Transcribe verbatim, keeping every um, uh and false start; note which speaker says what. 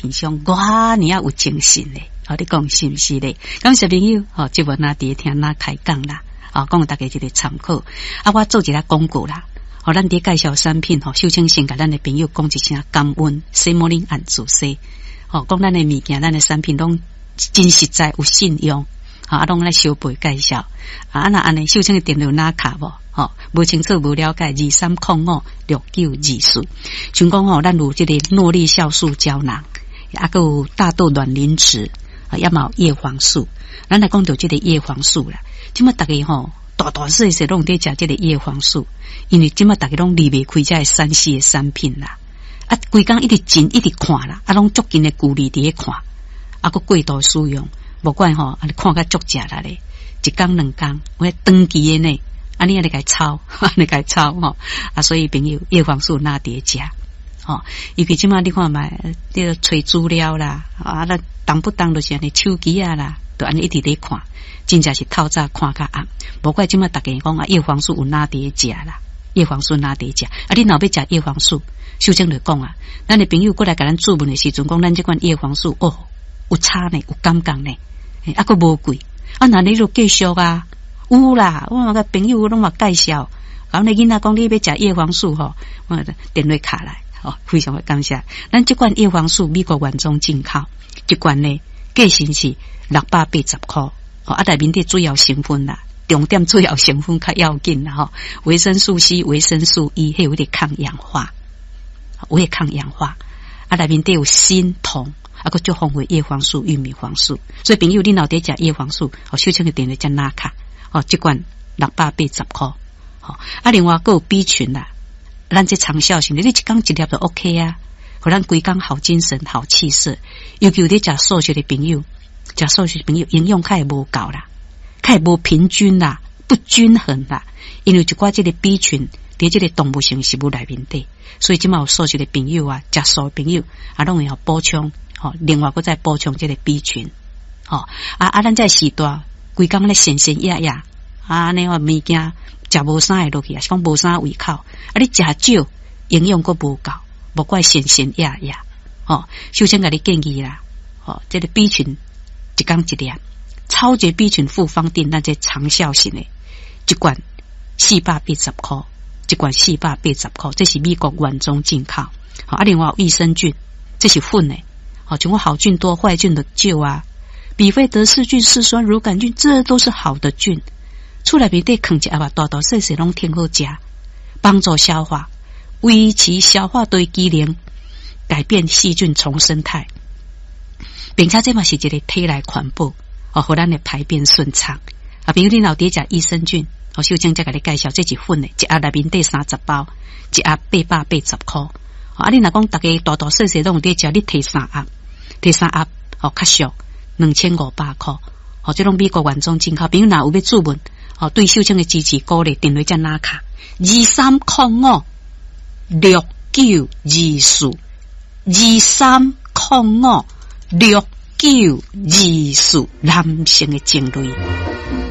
Speaker 1: 形象，哇，你要有精神嘞！好，你讲是不是嘞？感谢朋友，好，这我那第一天那开讲啦，啊，讲大家一个参考。啊，我做一下广告啦。好，咱伫介绍产品，吼，秀清先甲咱的朋友讲一声感恩，西摩林安主西。好，讲咱的物件，咱的产品拢真实在，有信用。啊，拢来小背介绍。啊，那安尼秀清的电话哪卡无？吼，无清楚无了解，二三零五六九二四。像讲吼，咱有这个诺丽酵素胶囊，啊，还有大豆卵磷脂，啊，也嘛有叶黄素。咱来讲到这个叶黄素啦，即么大家吼。大大细细拢在食这个叶黄素，因为即马大家拢离袂开这三 C 的产品啦。啊，规工一直进一直看啦，啊，拢足紧的顾虑伫咧看，啊，个过度使用，无怪吼，啊，你看甲足食啦咧，一工两工，我长期的呢，啊，你啊你该抄，啊，你该抄吼，啊，所以朋友叶黄素哪伫食，吼，尤其即马你看卖，这个找资料啦，啊，那当不当就是安尼手机啊啦，都安尼一直咧看。真正是透早看甲暗，无怪即马大家讲啊，叶黄素有哪伫食啦？叶黄素哪伫食？啊，你若要食叶黄素，秀清就讲啊，咱的朋友过来甲咱注文的时阵，讲咱这款叶黄素哦，有差呢，有感觉呢，啊，个无贵，啊，那你就继续啊，有啦，我个朋友拢嘛介绍，讲你囡仔讲你要食叶黄素吼，我电话卡来，哦，非常的感谢。咱这款叶黄素美国原装进口，一罐呢价钱是六百八十块。啊，内面的主要成分啦，重点主要成分较要紧啦吼，维生素 C、维生素 E， 还有点抗氧化，有点抗氧化。啊，内面都有锌、铜，啊，个足丰富叶黄素、玉米黄素。所以朋友，你脑袋食叶黄素，哦，秀清个电话叫哪卡？哦，这罐六百八十块。好，啊，另外还有 B 群啦，咱这长效型的，你一缸一粒就 OK 啊，互咱规工好精神、好气色。尤其有咧食素食的朋友。食素食朋友营养较会无够啦，较会无平均啦，不均衡啦，因为一寡这个 B 群伫这个动物性食物内面底，所以即嘛有素食的朋友啊，食素的朋友啊，拢会补充，吼、哦，另外佫再补充这个 B 群，吼、哦，啊啊，咱在时代规工咧闲闲压压，啊，安尼话物件食无啥会落去，啊，是讲无啥胃口，啊，你食少，营养佫无够，无怪闲闲压压，吼，首先甲你建议啦，吼，这个 B 群。一缸一粒，超级 B 群复方定那些长效型的，一罐四百八十块，一罐四百八十块，这是美国原装进口。好，啊，另外有益生菌，这是粉的，好，像我好菌多坏菌的旧啊，比菲德氏菌、嗜酸乳杆菌，这都是好的菌。出来面对啃一下大大细细拢挺好食，帮助消化，维持消化对机能，改变细菌重生态。并且这嘛是一个体内环保，哦，互咱的排便顺畅。啊，比如你老爹食益生菌，哦，秀清再给你介绍，这是粉的，一盒内面底三十包，一盒八百八十块。啊，你若讲大家大大细细拢伫食，你摕三盒，摕三盒，哦，较俗，两千五百块。哦，这种美国原装进口，比如若有要注文，哦，对秀清的支持鼓励，电话叫哪卡？二三零五六九二四，二三零五。六九二四，男性的情侣。